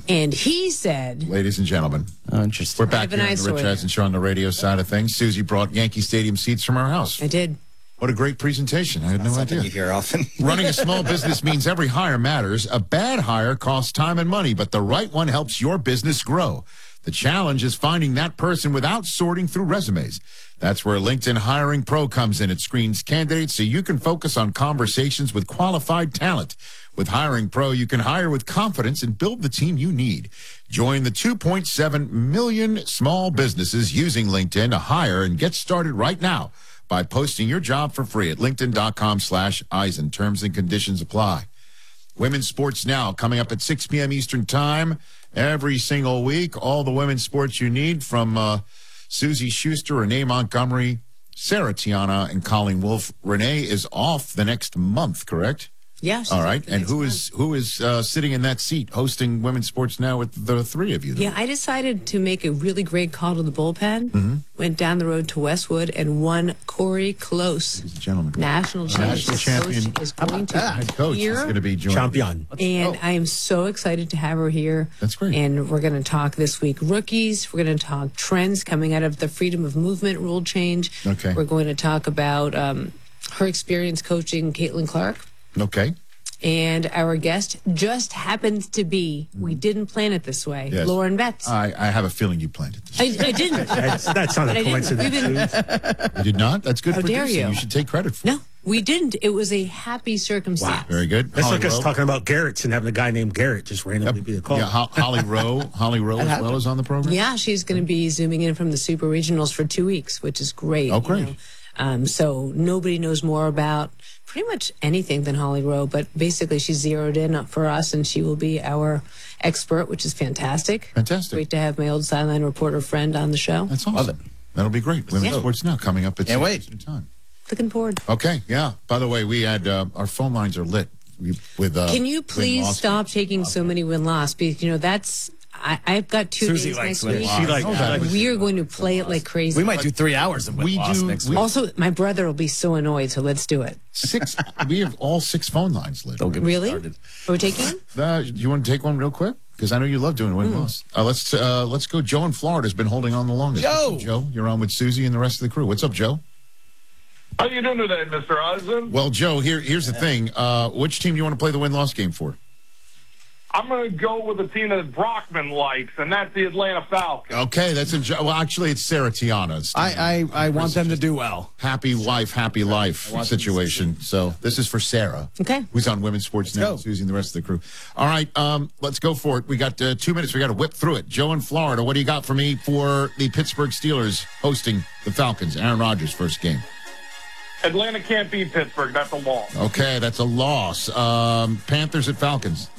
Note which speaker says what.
Speaker 1: And he said,
Speaker 2: Ladies and gentlemen,
Speaker 3: Interesting.
Speaker 2: we're back here on the Rich Eisen Show on the radio side of things. Susie brought Yankee Stadium seats from our house.
Speaker 1: I did.
Speaker 2: What a great presentation. I had no idea.
Speaker 4: You hear often.
Speaker 2: Running a small business means every hire matters. A bad hire costs time and money, but the right one helps your business grow. The challenge is finding that person without sorting through resumes. That's where LinkedIn Hiring Pro comes in. It screens candidates so you can focus on conversations with qualified talent. With Hiring Pro, you can hire with confidence and build the team you need. Join the 2.7 million small businesses using LinkedIn to hire and get started right now by posting your job for free at linkedin.com/Eisen. Terms and conditions apply. Women's Sports Now coming up at 6 p.m. Eastern Time every single week. All the women's sports you need from Susie Schuster, Renee Montgomery, Sarah Tiana, and Colleen Wolfe. Renee is off the next month, correct?
Speaker 1: Yeah. she's
Speaker 2: All
Speaker 1: off
Speaker 2: right.
Speaker 1: the
Speaker 2: And
Speaker 1: next
Speaker 2: who
Speaker 1: month.
Speaker 2: is sitting in that seat hosting Women's Sports Now with the three of you?
Speaker 1: Yeah, I decided to make a really great call to the bullpen. Went down the road to Westwood and won Corey Close.
Speaker 2: Ladies and gentlemen.
Speaker 1: National
Speaker 2: National champion.
Speaker 1: Coach is going to
Speaker 2: Head coach is
Speaker 1: here.
Speaker 2: going to be joining.
Speaker 3: Champion.
Speaker 1: And I am so excited to have her here.
Speaker 2: That's great.
Speaker 1: And we're going to talk this week rookies. We're going to talk trends coming out of the freedom of movement rule change.
Speaker 2: Okay.
Speaker 1: We're going to talk about her experience coaching Caitlin Clark.
Speaker 2: Okay.
Speaker 1: And our guest just happens to be, we didn't plan it this way,
Speaker 2: Yes.
Speaker 1: Lauren Betts.
Speaker 2: I have a feeling you planned it.
Speaker 1: I didn't.
Speaker 3: That's not
Speaker 1: But
Speaker 3: a
Speaker 1: I didn't.
Speaker 3: coincidence.
Speaker 1: We've been-
Speaker 2: You did not? That's good
Speaker 1: How dare
Speaker 2: producing.
Speaker 1: you.
Speaker 2: You should take credit for it.
Speaker 1: no, we didn't. It was a happy circumstance.
Speaker 2: Very good.
Speaker 3: That's
Speaker 2: Holly
Speaker 3: like us
Speaker 2: Rowe.
Speaker 3: talking about Garrett's and having a guy named Garrett just randomly be the call.
Speaker 2: Yeah, Holly Rowe as well is on the program.
Speaker 1: Yeah, she's going to be zooming in from the Super Regionals for 2 weeks, which is great.
Speaker 2: Oh, great.
Speaker 1: So nobody knows more about pretty much anything than Holly Rowe, but basically she's zeroed in for us, and she will be our expert, which is fantastic.
Speaker 2: Fantastic.
Speaker 1: Great to have my old sideline reporter friend on the show.
Speaker 2: That's awesome. That'll be great. Women's
Speaker 1: Yeah.
Speaker 2: Sports Now coming up at
Speaker 4: Can't
Speaker 2: 6
Speaker 4: wait.
Speaker 2: Eastern Time.
Speaker 1: Looking forward.
Speaker 2: Okay, yeah. By the way, we had our phone lines are lit with.
Speaker 1: Can you please
Speaker 2: win-loss.
Speaker 1: stop taking so many win-loss? Because, that's... I've got 2
Speaker 4: Susie
Speaker 1: days
Speaker 4: likes
Speaker 1: next
Speaker 4: win-loss.
Speaker 1: week.
Speaker 3: She like,
Speaker 2: that.
Speaker 1: We are going to play it like crazy.
Speaker 4: We might do 3 hours of
Speaker 2: We
Speaker 4: loss
Speaker 2: do-
Speaker 4: next
Speaker 2: we-
Speaker 4: week.
Speaker 1: Also, my brother will be so annoyed, so let's do it.
Speaker 2: 6. We have all 6 phone lines lit.
Speaker 4: Don't get me
Speaker 1: Really?
Speaker 4: started.
Speaker 1: Are we taking it?
Speaker 2: Do you want to take one real quick? Because I know you love doing win-loss. Let's go. Joe in Florida has been holding on the longest.
Speaker 4: Joe!
Speaker 2: Joe, you're on with Susie and the rest of the crew. What's up, Joe?
Speaker 5: How you doing today, Mr. Eisen?
Speaker 2: Well, Joe, here's the thing. Which team do you want to play the win-loss game for?
Speaker 5: I'm going to go with a team that Brockman likes, and that's the Atlanta Falcons.
Speaker 2: Okay, that's well, actually, it's Sarah Tiana's team.
Speaker 4: I want them to do well.
Speaker 2: Happy wife, happy life situation. So this is for Sarah.
Speaker 1: Okay.
Speaker 2: Who's on Women's Sports Now,
Speaker 4: go.
Speaker 2: Susie and the rest of the crew. All right, let's go for it. We got 2 minutes. We got to whip through it. Joe in Florida, what do you got for me for the Pittsburgh Steelers hosting the Falcons? Aaron Rodgers' first game.
Speaker 5: Atlanta can't beat Pittsburgh. That's a loss.
Speaker 2: Okay, that's a loss. Panthers at Falcons.